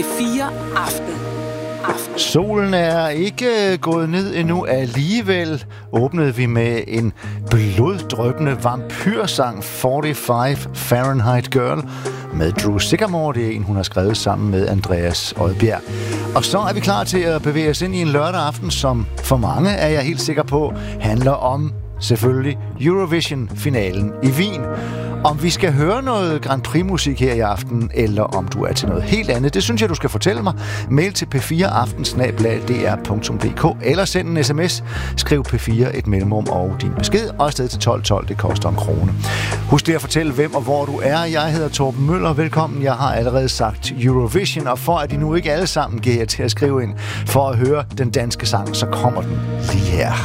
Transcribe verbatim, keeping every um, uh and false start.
fire aften. aften. Solen er ikke gået ned endnu. Alligevel åbnede vi med en bloddryppende vampyrsang, fyrre-fem Fahrenheit Girl, med Drew Sycamore. Det er en, hun har skrevet sammen med Andreas Odbjerg. Og så er vi klar til at bevæge os ind i en lørdag aften, som for mange, er jeg helt sikker på, handler om selvfølgelig Eurovision-finalen i Wien. Om vi skal høre noget Grand Prix-musik her i aften, eller om du er til noget helt andet, det synes jeg, du skal fortælle mig. Mail til p fire aften snabel-a d r punktum d k, eller send en sms. Skriv P fire et mellemrum og din besked, og afsted til tolv tolv, det koster en krone. Husk lige at fortælle, hvem og hvor du er. Jeg hedder Torben Møller, velkommen. Jeg har allerede sagt Eurovision, og for at de nu ikke alle sammen giver jer til at skrive ind for at høre den danske sang, så kommer den lige her.